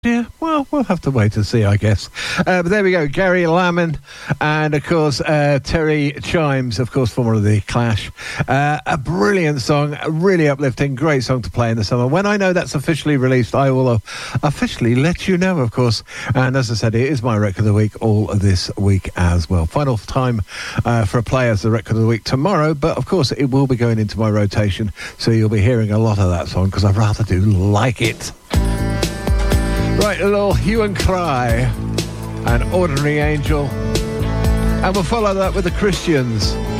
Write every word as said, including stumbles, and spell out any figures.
Yeah, well, we'll have to wait and see, I guess. Uh, but there we go, Gary Lamond and, of course, uh, Terry Chimes, of course, former of The Clash. Uh, a brilliant song, a really uplifting, great song to play in the summer. When I know that's officially released, I will uh, officially let you know, of course. And as I said, it is my record of the week all this week as well. Final time uh, for a play as the record of the week tomorrow, but, of course, it will be going into my rotation, so you'll be hearing a lot of that song, because I rather do like it. Right, a little Hue and Cry, An Ordinary Angel, and we'll follow that with the Christians.